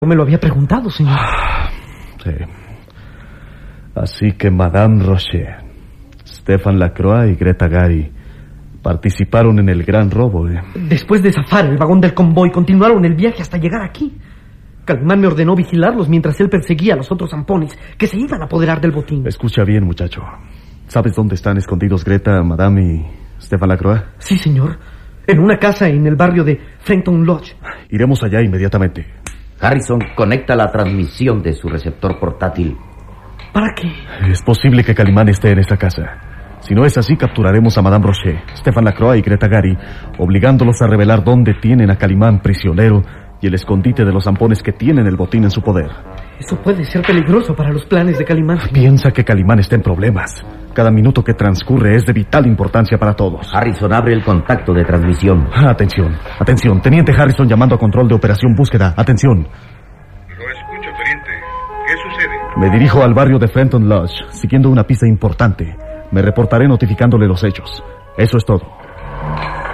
No me lo había preguntado, señor. Sí. Así que Madame Rocher, Stéphane Lacroix y Greta Gary participaron en el gran robo, Después de zafar el vagón del convoy, continuaron el viaje hasta llegar aquí. Calimán me ordenó vigilarlos mientras él perseguía a los otros zampones que se iban a apoderar del botín. Escucha bien, muchacho. ¿Sabes dónde están escondidos Greta, Madame y Stéphane Lacroix? Sí, señor. En una casa en el barrio de Frenton Lodge. Iremos allá inmediatamente. Harrison, conecta la transmisión de su receptor portátil. ¿Para qué? Es posible que Calimán esté en esa casa. Si no es así, capturaremos a Madame Rocher, Stéphane Lacroix y Greta Gary, obligándolos a revelar dónde tienen a Calimán prisionero y el escondite de los zampones que tienen el botín en su poder. Eso puede ser peligroso para los planes de Calimán. Piensa que Calimán está en problemas. Cada minuto que transcurre es de vital importancia para todos. Harrison, abre el contacto de transmisión. Atención, atención. Teniente Harrison llamando a control de operación búsqueda. Atención. Lo escucho, teniente. ¿Qué sucede? Me dirijo al barrio de Frenton Lodge, siguiendo una pista importante. Me reportaré notificándole los hechos. Eso es todo.